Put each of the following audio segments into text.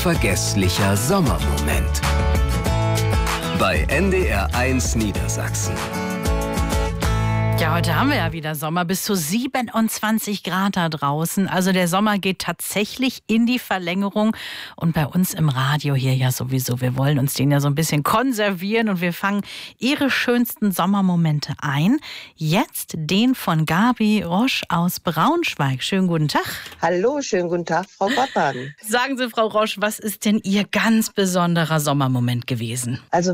unvergesslicher Sommermoment. Bei NDR1 Niedersachsen. Ja, heute haben wir ja wieder Sommer, bis zu 27 Grad da draußen. Also der Sommer geht tatsächlich in die Verlängerung. Und bei uns im Radio hier ja sowieso. Wir wollen uns den ja so ein bisschen konservieren und wir fangen Ihre schönsten Sommermomente ein. Jetzt den von Gabi Rosch aus Braunschweig. Schönen guten Tag. Hallo, schönen guten Tag, Frau Gottmann. Sagen Sie, Frau Rosch, was ist denn Ihr ganz besonderer Sommermoment gewesen? Also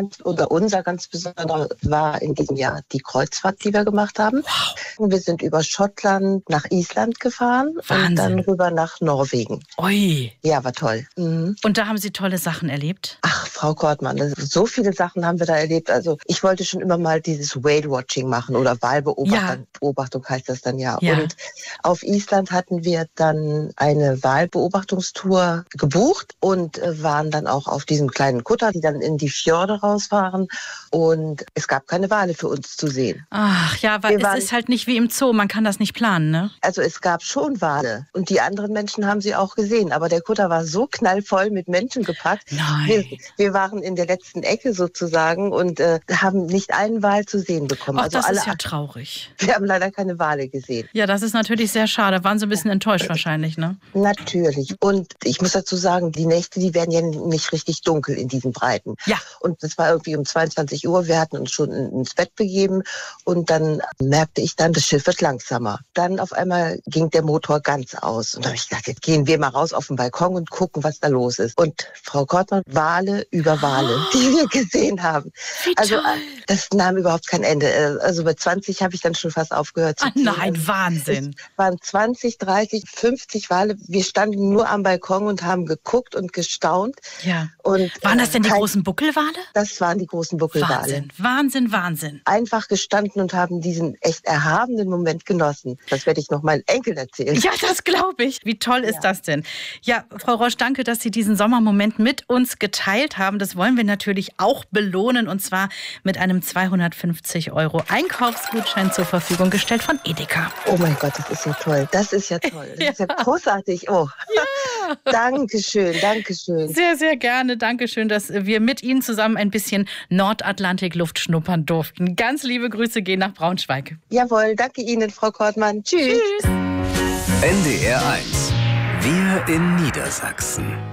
unser ganz besonderer war in diesem Jahr die Kreuzfahrt, die wir gemacht haben. Wow. Wir sind über Schottland nach Island gefahren. Wahnsinn. Und dann rüber nach Norwegen. Ui. Ja, war toll. Mhm. Und da haben Sie tolle Sachen erlebt? Ach, Frau Kortmann, so viele Sachen haben wir da erlebt. Also ich wollte schon immer mal dieses Whale-Watching machen oder Walbeobachtung heißt das dann ja. Und auf Island hatten wir dann eine Walbeobachtungstour gebucht und waren dann auch auf diesem kleinen Kutter, die dann in die Fjorde rausfahren. Und es gab keine Wale für uns zu sehen. Ach ja, weil es ist halt nicht wie im Zoo, man kann das nicht planen, ne? Also es gab schon Wale und die anderen Menschen haben sie auch gesehen, aber der Kutter war so knallvoll mit Menschen gepackt. Nein. Wir waren in der letzten Ecke sozusagen und haben nicht einen Wal zu sehen bekommen. Ach, also das ist ja traurig. Wir haben leider keine Wale gesehen. Ja, das ist natürlich sehr schade. Waren Sie ein bisschen enttäuscht wahrscheinlich, ne? Natürlich. Und ich muss dazu sagen, die Nächte, die werden ja nicht richtig dunkel in diesen Breiten. Ja. Und es war irgendwie um 22 Uhr, wir hatten uns schon ins Bett begeben und dann merkte ich dann, das Schiff wird langsamer. Dann auf einmal ging der Motor ganz aus. Und da habe ich gedacht, jetzt gehen wir mal raus auf den Balkon und gucken, was da los ist. Und Frau Kortmann, Wale über Wale, die wir gesehen haben. Wie also toll. Das nahm überhaupt kein Ende. Also bei 20 habe ich dann schon fast aufgehört zu ziehen. Nein, Wahnsinn. Es waren 20, 30, 50 Wale. Wir standen nur am Balkon und haben geguckt und gestaunt. Ja. Und, waren das denn die großen Buckelwale? Das waren die großen Buckelwale. Wahnsinn, Wahnsinn, Wahnsinn. Einfach gestanden und haben diesen echt erhabenen Moment genossen. Das werde ich noch meinen Enkeln erzählen. Ja, das glaube ich. Wie toll ist das denn? Ja, Frau Rosch, danke, dass Sie diesen Sommermoment mit uns geteilt haben. Das wollen wir natürlich auch belohnen und zwar mit einem 250 € Einkaufsgutschein zur Verfügung gestellt von Edeka. Oh mein Gott, das ist ja toll. Das ist ja toll. Das ist ja großartig. Oh, ja. Dankeschön, Dankeschön. Sehr, sehr gerne. Dankeschön, dass wir mit Ihnen zusammen ein bisschen Nordatlantik-Luft schnuppern durften. Ganz liebe Grüße gehen nach Braunschweig. Jawohl, danke Ihnen, Frau Kortmann. Tschüss. NDR1. Wir in Niedersachsen.